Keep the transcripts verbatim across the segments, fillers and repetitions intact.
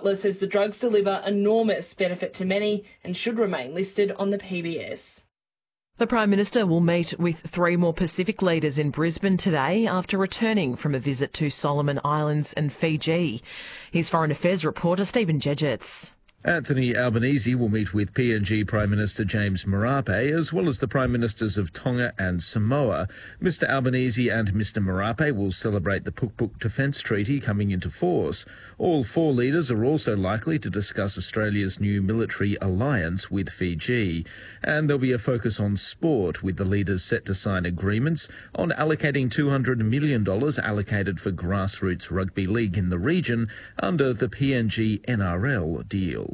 Butler says the drugs deliver enormous benefit to many and should remain listed on the P B S. The Prime Minister will meet with three more Pacific leaders in Brisbane today after returning from a visit to Solomon Islands and Fiji. Here's Foreign Affairs reporter Stephen Jedgetts. Anthony Albanese will meet with P N G Prime Minister James Marape, as well as the Prime Ministers of Tonga and Samoa. Mister Albanese and Mister Marape will celebrate the Pukpuk Defence Treaty coming into force. All four leaders are also likely to discuss Australia's new military alliance with Fiji. And there'll be a focus on sport, with the leaders set to sign agreements on allocating two hundred million dollars allocated for grassroots rugby league in the region under the P N G N R L deal.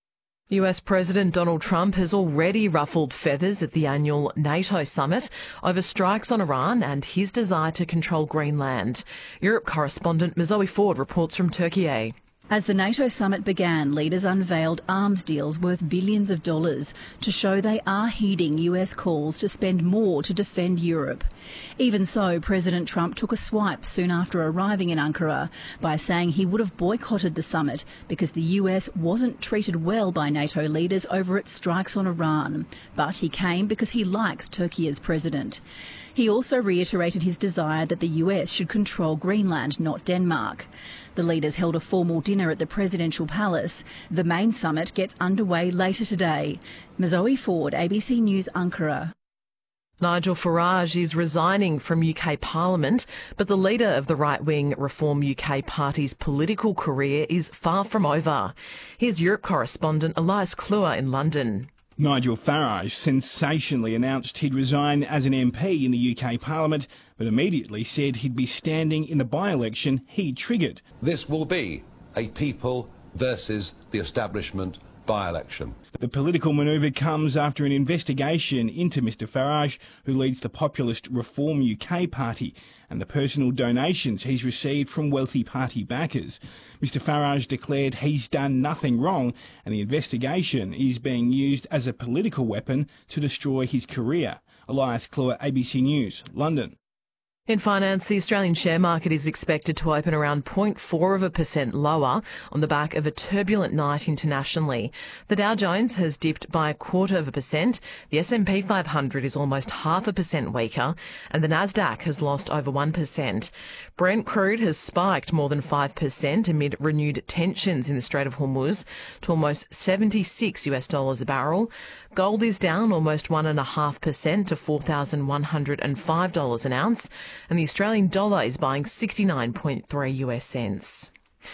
U S President Donald Trump has already ruffled feathers at the annual NATO summit over strikes on Iran and his desire to control Greenland. Europe correspondent Zoe Ford reports from Turkey. As the NATO summit began, leaders unveiled arms deals worth billions of dollars to show they are heeding U S calls to spend more to defend Europe. Even so, President Trump took a swipe soon after arriving in Ankara by saying he would have boycotted the summit because the U S wasn't treated well by NATO leaders over its strikes on Iran. But he came because he likes Turkey as president. He also reiterated his desire that the U S should control Greenland, not Denmark. The leaders held a formal dinner at the presidential palace. The main summit gets underway later today. Zoe Ford, A B C News, Ankara. Nigel Farage is resigning from U K Parliament, but the leader of the right-wing Reform U K Party's political career is far from over. Here's Europe correspondent Elias Kluwer in London. Nigel Farage sensationally announced he'd resign as an M P in the U K Parliament, but immediately said he'd be standing in the by-election he triggered. This will be a people versus the establishment by-election. The political manoeuvre comes after an investigation into Mr Farage, who leads the populist Reform U K Party, and the personal donations he's received from wealthy party backers. Mr Farage declared he's done nothing wrong, and the investigation is being used as a political weapon to destroy his career. Elias Kluwer, A B C News, London. In finance, the Australian share market is expected to open around zero point four of a percent lower on the back of a turbulent night internationally. The Dow Jones has dipped by a quarter of a percent, the S and P five hundred is almost half a percent weaker, and the Nasdaq has lost over one percent. Brent crude has spiked more than five percent amid renewed tensions in the Strait of Hormuz to almost seventy-six US dollars a barrel. Gold is down almost one point five percent to four thousand one hundred five dollars an ounce, and the Australian dollar is buying sixty-nine point three US cents.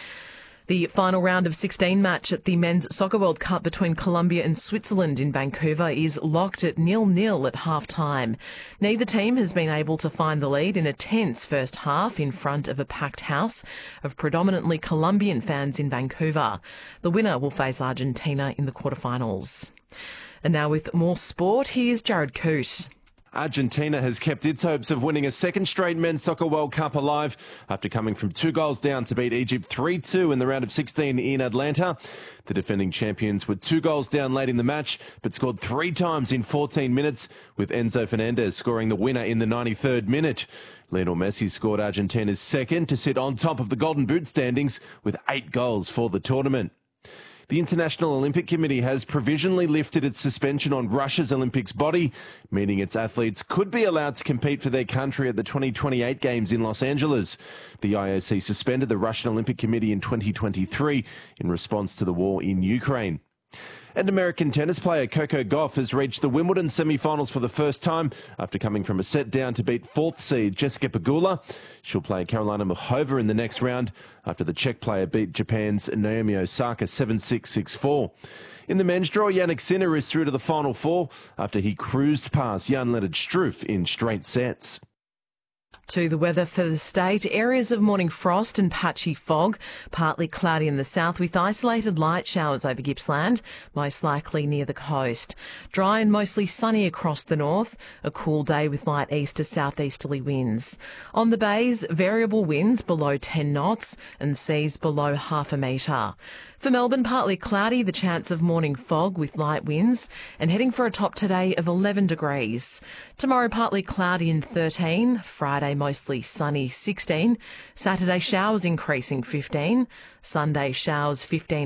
The final round of sixteen match at the Men's Soccer World Cup between Colombia and Switzerland in Vancouver is locked at nil nil at half-time. Neither team has been able to find the lead in a tense first half in front of a packed house of predominantly Colombian fans in Vancouver. The winner will face Argentina in the quarterfinals. And now with more sport, here's Jared Coote. Argentina has kept its hopes of winning a second straight Men's Soccer World Cup alive after coming from two goals down to beat Egypt three two in the round of sixteen in Atlanta. The defending champions were two goals down late in the match, but scored three times in fourteen minutes, with Enzo Fernandez scoring the winner in the ninety-third minute. Lionel Messi scored Argentina's second to sit on top of the Golden Boot standings with eight goals for the tournament. The International Olympic Committee has provisionally lifted its suspension on Russia's Olympics body, meaning its athletes could be allowed to compete for their country at the twenty twenty-eight Games in Los Angeles. The I O C suspended the Russian Olympic Committee in twenty twenty-three in response to the war in Ukraine. And American tennis player Coco Gauff has reached the Wimbledon semi-finals for the first time after coming from a set down to beat fourth seed Jessica Pegula. She'll play Karolina Muchova in the next round after the Czech player beat Japan's Naomi Osaka seven six, six four. In the men's draw, Jannik Sinner is through to the final four after he cruised past Jan-Lennard Struff in straight sets. To the weather for the state, areas of morning frost and patchy fog, partly cloudy in the south with isolated light showers over Gippsland, most likely near the coast. Dry and mostly sunny across the north, a cool day with light east to southeasterly winds. On the bays, variable winds below ten knots and seas below half a metre. For Melbourne, partly cloudy, the chance of morning fog with light winds, and heading for a top today of eleven degrees. Tomorrow, partly cloudy and thirteen. Friday, mostly sunny, sixteen. Saturday, showers increasing, fifteen. Sunday, showers, fifteen.